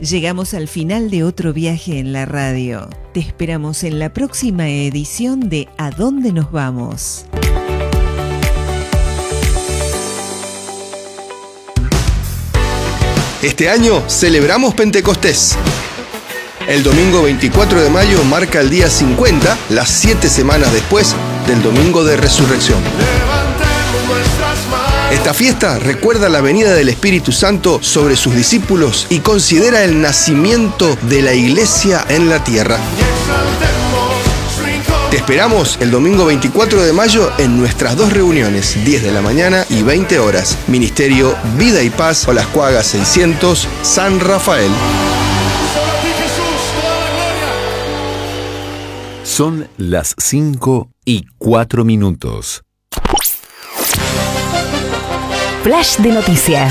Llegamos al final de otro viaje en la radio. Te esperamos en la próxima edición de ¿A dónde nos vamos? Este año celebramos Pentecostés. El domingo 24 de mayo marca el día 50, las 7 semanas después del domingo de resurrección. Esta fiesta recuerda la venida del Espíritu Santo sobre sus discípulos y considera el nacimiento de la iglesia en la tierra. Te esperamos el domingo 24 de mayo en nuestras dos reuniones, 10 de la mañana y 20 horas. Ministerio Vida y Paz, Las Cuagas 600, San Rafael. Son las 5:04. Flash de noticias.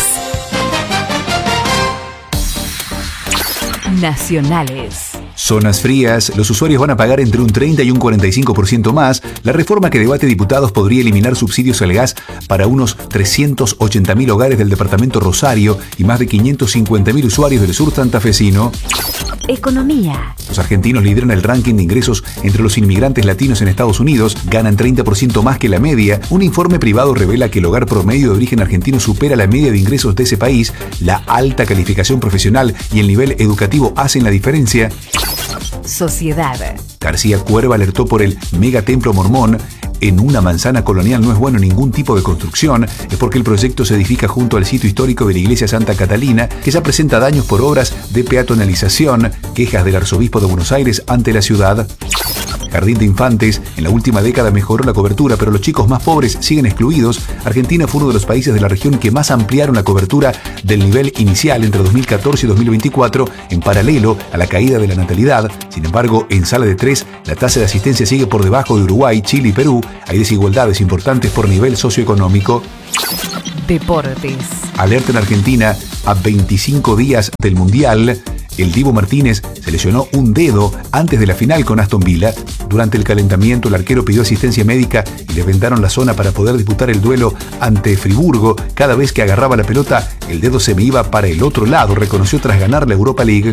Nacionales. Zonas frías, los usuarios van a pagar entre un 30 y un 45% más. La reforma que debate diputados podría eliminar subsidios al gas para unos 380.000 hogares del departamento Rosario y más de 550.000 usuarios del sur santafesino. Economía. Los argentinos lideran el ranking de ingresos entre los inmigrantes latinos en Estados Unidos, ganan 30% más que la media. Un informe privado revela que el hogar promedio de origen argentino supera la media de ingresos de ese país. La alta calificación profesional y el nivel educativo hacen la diferencia. Sociedad. García Cuerva alertó por el megatemplo mormón. En una manzana colonial no es bueno ningún tipo de construcción, es porque el proyecto se edifica junto al sitio histórico de la iglesia Santa Catalina, que ya presenta daños por obras de peatonalización, quejas del arzobispo de Buenos Aires ante la ciudad. Jardín de Infantes, en la última década mejoró la cobertura, pero los chicos más pobres siguen excluidos. Argentina fue uno de los países de la región que más ampliaron la cobertura del nivel inicial entre 2014 y 2024, en paralelo a la caída de la natalidad. Sin embargo, en sala de 3, la tasa de asistencia sigue por debajo de Uruguay, Chile y Perú. Hay desigualdades importantes por nivel socioeconómico. Deportes. Alerta en Argentina a 25 días del Mundial. El Dibu Martínez se lesionó un dedo antes de la final con Aston Villa. Durante el calentamiento, el arquero pidió asistencia médica y le vendaron la zona para poder disputar el duelo ante Friburgo. Cada vez que agarraba la pelota, el dedo se me iba para el otro lado, reconoció tras ganar la Europa League.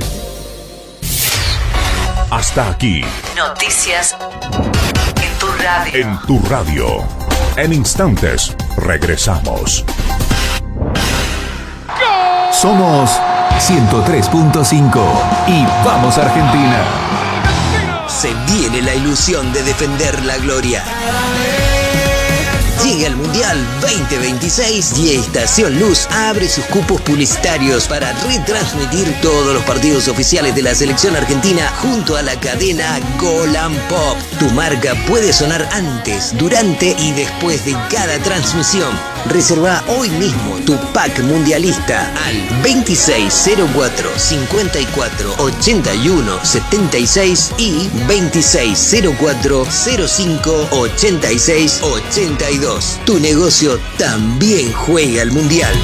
Hasta aquí. Noticias en tu radio. En tu radio. En instantes, regresamos. Somos 103.5 y vamos Argentina. Se viene la ilusión de defender la gloria. Llega el Mundial 2026 y Estación Luz abre sus cupos publicitarios para retransmitir todos los partidos oficiales de la selección argentina junto a la cadena Golan Pop. Tu marca puede sonar antes, durante y después de cada transmisión. Reserva hoy mismo tu pack mundialista al 2604 54 81 76 y 2604 05 86 82. Tu negocio también juega al Mundial.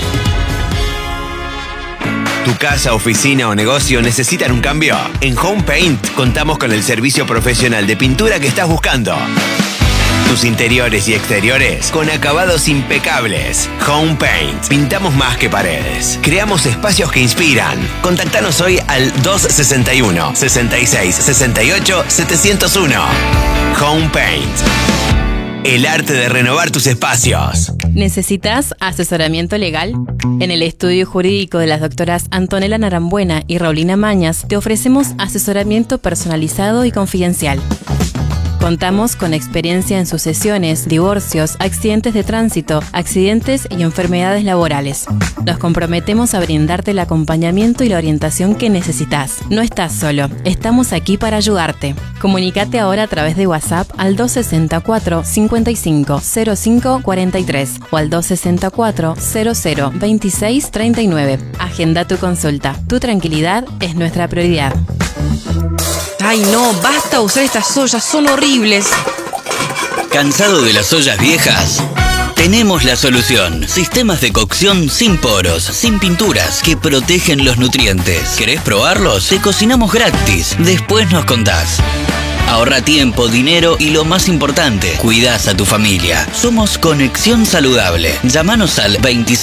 ¿Tu casa, oficina o negocio necesitan un cambio? En Home Paint contamos con el servicio profesional de pintura que estás buscando. Tus interiores y exteriores con acabados impecables. Home Paint. Pintamos más que paredes. Creamos espacios que inspiran. Contactanos hoy al 261 66 68 701. Home Paint. El arte de renovar tus espacios. ¿Necesitas asesoramiento legal? En el estudio jurídico de las doctoras Antonella Narambuena y Raulina Mañas te ofrecemos asesoramiento personalizado y confidencial. Contamos con experiencia en sucesiones, divorcios, accidentes de tránsito, accidentes y enfermedades laborales. Nos comprometemos a brindarte el acompañamiento y la orientación que necesitas. No estás solo, estamos aquí para ayudarte. Comunícate ahora a través de WhatsApp al 264 55 05 43 o al 264 00 26 39. Agenda tu consulta. Tu tranquilidad es nuestra prioridad. Ay no, basta usar estas ollas, son horribles. ¿Cansado de las ollas viejas? Tenemos la solución. Sistemas de cocción sin poros, sin pinturas, que protegen los nutrientes. ¿Querés probarlos? Te cocinamos gratis. Después nos contás. Ahorra tiempo, dinero y lo más importante, cuidás a tu familia. Somos Conexión Saludable. Llámanos al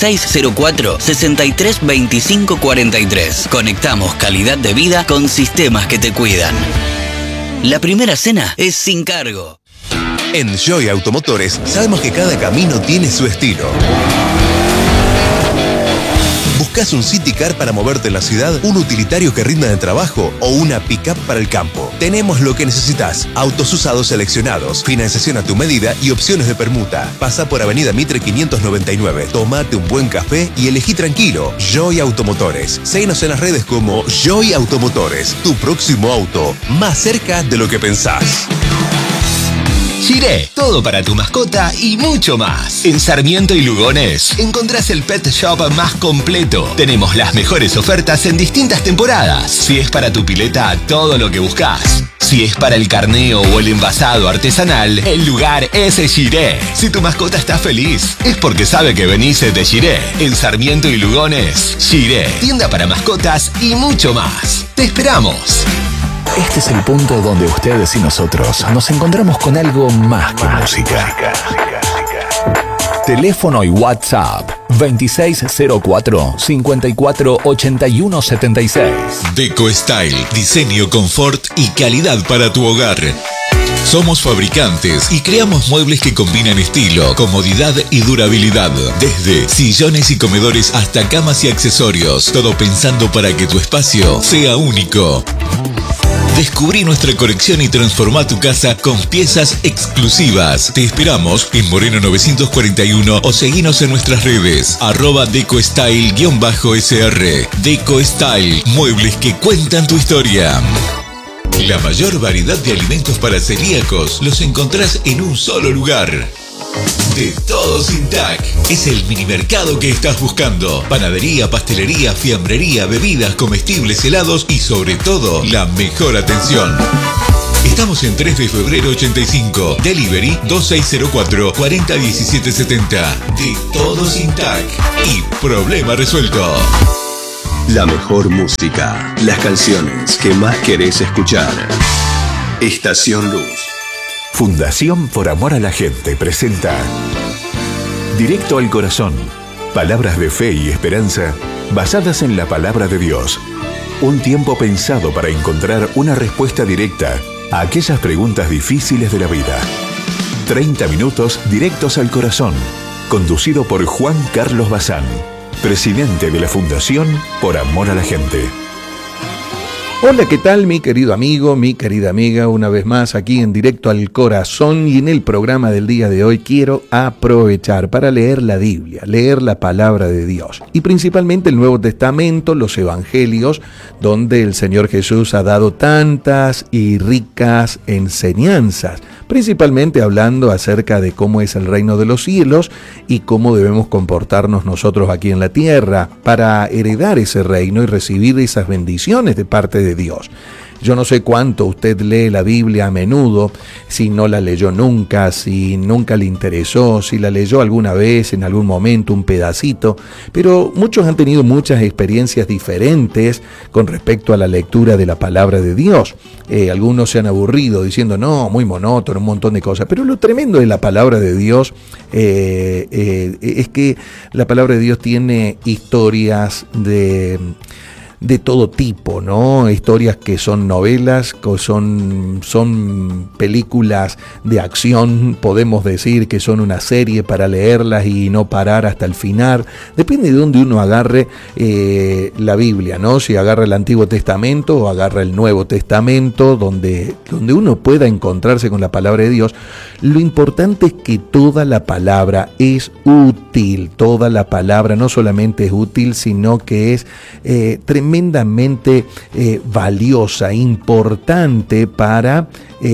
2604-632543. Conectamos calidad de vida con sistemas que te cuidan. La primera cena es sin cargo. En Joy Automotores sabemos que cada camino tiene su estilo. ¿Buscas un City Car para moverte en la ciudad, un utilitario que rinda en el trabajo o una pick-up para el campo? Tenemos lo que necesitas. Autos usados seleccionados, financiación a tu medida y opciones de permuta. Pasa por Avenida Mitre 599. Tómate un buen café y elegí tranquilo. Joy Automotores. Síguenos en las redes como Joy Automotores. Tu próximo auto, más cerca de lo que pensás. Giré, todo para tu mascota y mucho más. En Sarmiento y Lugones encontrás el pet shop más completo. Tenemos las mejores ofertas en distintas temporadas. Si es para tu pileta, todo lo que buscas. Si es para el carneo o el envasado artesanal, el lugar es Giré. Si tu mascota está feliz, es porque sabe que venís de Giré. En Sarmiento y Lugones, Giré, tienda para mascotas y mucho más. ¡Te esperamos! Este es el punto donde ustedes y nosotros nos encontramos con algo más que música. Teléfono y WhatsApp 2604-548176. Deco Style, diseño, confort y calidad para tu hogar. Somos fabricantes y creamos muebles que combinan estilo, comodidad y durabilidad. Desde sillones y comedores hasta camas y accesorios. Todo pensando para que tu espacio sea único. Descubrí nuestra colección y transformá tu casa con piezas exclusivas. Te esperamos en Moreno 941 o seguinos en nuestras redes @DecoStyle_SR. Deco Style, muebles que cuentan tu historia. La mayor variedad de alimentos para celíacos los encontrás en un solo lugar. De Todo Sin TAC. Es el minimercado que estás buscando. Panadería, pastelería, fiambrería, bebidas, comestibles, helados y sobre todo, la mejor atención. Estamos en 3 de febrero 85. Delivery 2604-401770. De Todo Sin TAC. Y problema resuelto. La mejor música. Las canciones que más querés escuchar. Estación Luz. Fundación Por Amor a la Gente presenta Directo al Corazón. Palabras de fe y esperanza basadas en la palabra de Dios. Un tiempo pensado para encontrar una respuesta directa a aquellas preguntas difíciles de la vida. 30 minutos directos al corazón. Conducido por Juan Carlos Bazán, presidente de la Fundación Por Amor a la Gente. Hola, ¿qué tal mi querido amigo, mi querida amiga? Una vez más aquí en Directo al Corazón, y en el programa del día de hoy quiero aprovechar para leer la Biblia, leer la palabra de Dios y principalmente el Nuevo Testamento, los Evangelios, donde el Señor Jesús ha dado tantas y ricas enseñanzas, principalmente hablando acerca de cómo es el reino de los cielos y cómo debemos comportarnos nosotros aquí en la tierra para heredar ese reino y recibir esas bendiciones de parte de Dios. Yo no sé cuánto usted lee la Biblia a menudo, si no la leyó nunca, si nunca le interesó, si la leyó alguna vez, en algún momento, un pedacito, pero muchos han tenido muchas experiencias diferentes con respecto a la lectura de la palabra de Dios. Algunos se han aburrido diciendo, no, muy monótono, un montón de cosas, pero lo tremendo de la palabra de Dios es que la palabra de Dios tiene historias de todo tipo, ¿no? Historias que son novelas, que son películas de acción, podemos decir que son una serie para leerlas y no parar hasta el final. Depende de dónde uno agarre la Biblia, ¿no? Si agarra el Antiguo Testamento o agarra el Nuevo Testamento, donde uno pueda encontrarse con la palabra de Dios. Lo importante es que toda la palabra es útil, toda la palabra no solamente es útil, sino que es tremendamente valiosa, importante para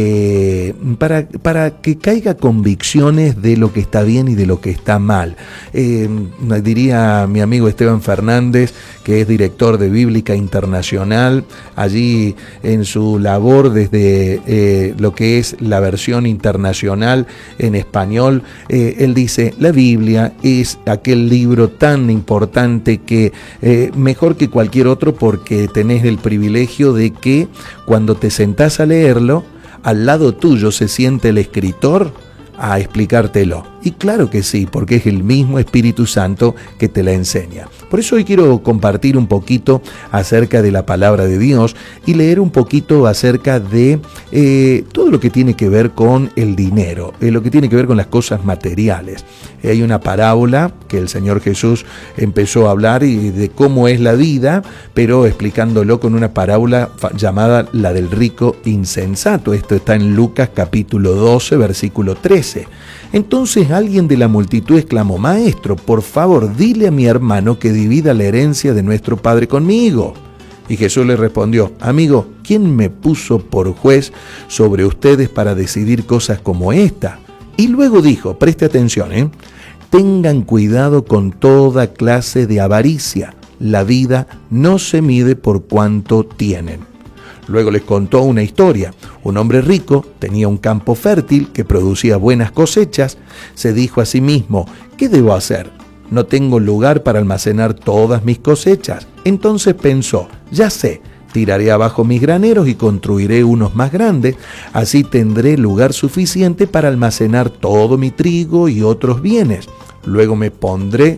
que caiga convicciones de lo que está bien y de lo que está mal. Diría mi amigo Esteban Fernández, que es director de Bíblica Internacional, allí en su labor desde lo que es la versión internacional en español, él dice, la Biblia es aquel libro tan importante que mejor que cualquier otro, porque tenés el privilegio de que cuando te sentás a leerlo, al lado tuyo se siente el escritor a explicártelo. Y claro que sí, porque es el mismo Espíritu Santo que te la enseña. Por eso hoy quiero compartir un poquito acerca de la palabra de Dios y leer un poquito acerca de todo lo que tiene que ver con el dinero, lo que tiene que ver con las cosas materiales. Hay una parábola que el Señor Jesús empezó a hablar de cómo es la vida, pero explicándolo con una parábola llamada la del rico insensato. Esto está en Lucas capítulo 12, versículo 13. Entonces alguien de la multitud exclamó: Maestro, por favor, dile a mi hermano que divida la herencia de nuestro padre conmigo. Y Jesús le respondió: Amigo, ¿quién me puso por juez sobre ustedes para decidir cosas como esta? Y luego dijo, preste atención, tengan cuidado con toda clase de avaricia. La vida no se mide por cuánto tienen. Luego les contó una historia. Un hombre rico tenía un campo fértil que producía buenas cosechas. Se dijo a sí mismo: ¿qué debo hacer? No tengo lugar para almacenar todas mis cosechas. Entonces pensó: ya sé, tiraré abajo mis graneros y construiré unos más grandes. Así tendré lugar suficiente para almacenar todo mi trigo y otros bienes. Luego me pondré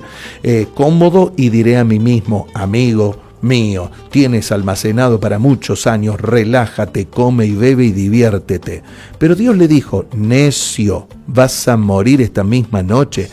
cómodo y diré a mí mismo: amigo mío, tienes almacenado para muchos años, relájate, come y bebe y diviértete. Pero Dios le dijo: necio, vas a morir esta misma noche.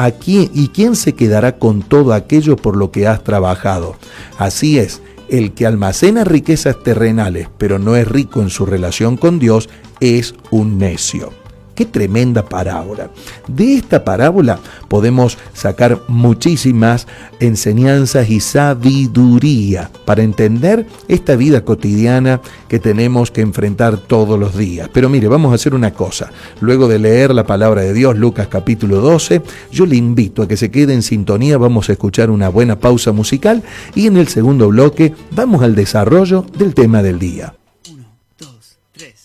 ¿Y quién se quedará con todo aquello por lo que has trabajado? Así es, el que almacena riquezas terrenales, pero no es rico en su relación con Dios, es un necio. ¡Qué tremenda parábola! De esta parábola podemos sacar muchísimas enseñanzas y sabiduría para entender esta vida cotidiana que tenemos que enfrentar todos los días. Pero mire, vamos a hacer una cosa. Luego de leer la palabra de Dios, Lucas capítulo 12, yo le invito a que se quede en sintonía. Vamos a escuchar una buena pausa musical y en el segundo bloque vamos al desarrollo del tema del día.